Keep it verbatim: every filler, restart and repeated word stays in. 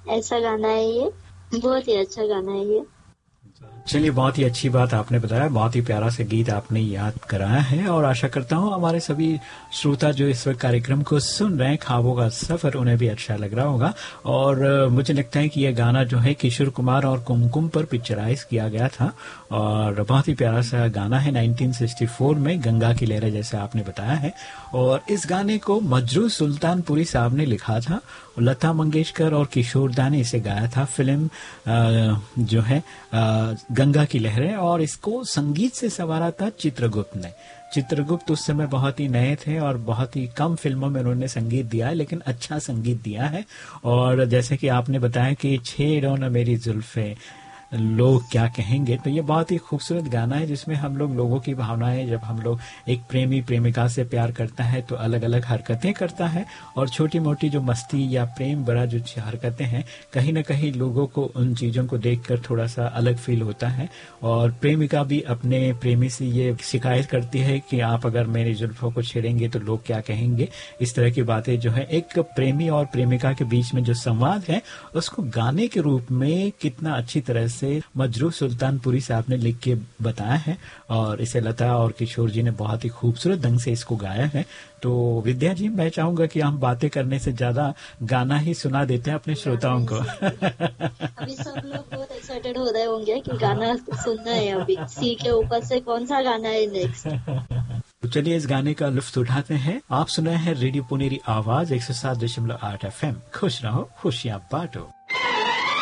ऐसा गाना है ये, बहुत ही अच्छा गाना है ये। चलिए, बहुत ही अच्छी बात आपने बताया, बहुत ही प्यारा सा गीत आपने याद कराया है और आशा करता हूँ हमारे सभी श्रोता जो इस वक्त कार्यक्रम को सुन रहे हैं, ख्वाबों का सफर, उन्हें भी अच्छा लग रहा होगा। और मुझे लगता है कि यह गाना जो है किशोर कुमार और कुमकुम पर पिक्चराइज किया गया था और बहुत ही प्यारा सा गाना है नाइनटीन सिक्सटी फोर में, गंगा की लहरें जैसे आपने बताया है। और इस गाने को मजरू सुल्तानपुरी साहब ने लिखा था, लता मंगेशकर और किशोर दा ने इसे गाया था। फिल्म जो है गंगा की लहरें, और इसको संगीत से संवारा था चित्रगुप्त ने। चित्रगुप्त उस समय बहुत ही नए थे और बहुत ही कम फिल्मों में उन्होंने संगीत दिया है, लेकिन अच्छा संगीत दिया है। और जैसे कि आपने बताया कि छेड़ो न मेरी जुल्फे लोग क्या कहेंगे, तो ये बहुत ही खूबसूरत गाना है जिसमें हम लोग लोगों की भावनाएं, जब हम लोग एक प्रेमी प्रेमिका से प्यार करता है तो अलग अलग हरकतें करता है, और छोटी मोटी जो मस्ती या प्रेम भरा जो हरकतें हैं, कहीं ना कहीं लोगों को उन चीज़ों को देखकर थोड़ा सा अलग फील होता है। और प्रेमिका भी अपने प्रेमी से ये शिकायत करती है कि आप अगर मेरी जुल्फों को छेड़ेंगे तो लोग क्या कहेंगे। इस तरह की बातें जो है एक प्रेमी और प्रेमिका के बीच में जो संवाद है, उसको गाने के रूप में कितना अच्छी तरह से मजरू सुल्तानपुरी साहब ने लिख के बताया है, और इसे लता और किशोर जी ने बहुत ही खूबसूरत ढंग से इसको गाया है। तो विद्या जी, मैं चाहूंगा कि हम बातें करने से ज्यादा गाना ही सुना देते हैं अपने श्रोताओं को। अभी सब लोग बहुत एक्साइटेड हो रहे होंगे कि गाना सुनना है। अभी सी के ऊपर से कौन सा गाना है नेक्स्ट। तो चलिए इस गाने का लुत्फ उठाते हैं। आप सुन रहे हैं रेडियो पुनेरी आवाज एक सौ सात दशमलव आठ एफ एम। खुश रहो, खुशियां बांटो।